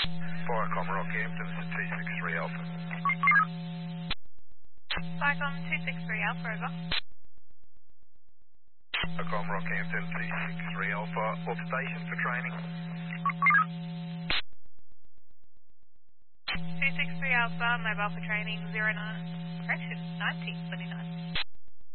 Viacom Rockhampton, this is 263 Alpha. Viacom 263 Alpha, over. Viacom Rockhampton, 263 Alpha, off station for training. 263 Alpha, mobile for training, 09, correction, 9029.